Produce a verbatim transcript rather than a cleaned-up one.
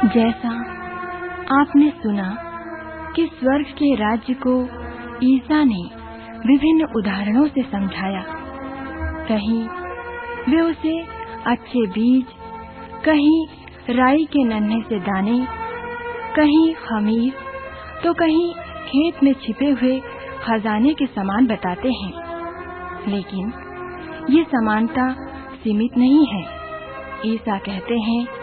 जैसा आपने सुना कि स्वर्ग के राज्य को ईसा ने विभिन्न उदाहरणों से समझाया। कहीं वे उसे अच्छे बीज, कहीं राई के नन्हे से दाने, कहीं खमीर, तो कहीं खेत में छिपे हुए खजाने के समान बताते हैं। लेकिन ये समानता सीमित नहीं है। ईसा कहते हैं